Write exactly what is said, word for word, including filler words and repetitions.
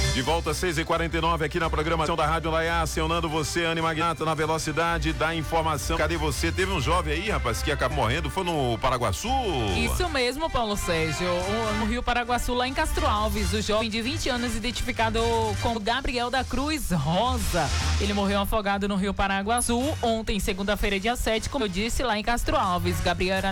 De volta às seis e quarenta e nove aqui na programação da Rádio Laiá, acionando você, Anny Magnata, na velocidade da informação. Cadê você? Teve um jovem aí, rapaz, que acabou morrendo, foi no Paraguaçu? Isso mesmo, Paulo Sérgio, no Rio Paraguaçu, lá em Castro Alves, o jovem de vinte anos, identificado como Gabriel da Cruz Rosa. Ele morreu afogado no Rio Paraguaçu ontem, segunda-feira, dia sete, como eu disse, lá em Castro Alves. Gabriel era